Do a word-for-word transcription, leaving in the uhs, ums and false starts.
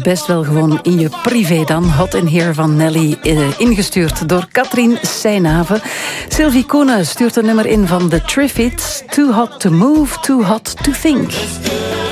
best wel gewoon in je privé dan. Hot in Here van Nelly, eh, ingestuurd door Katrien Seijnave. Sylvie Koenen stuurt een nummer in van The Triffids. Too hot to move, too hot to think.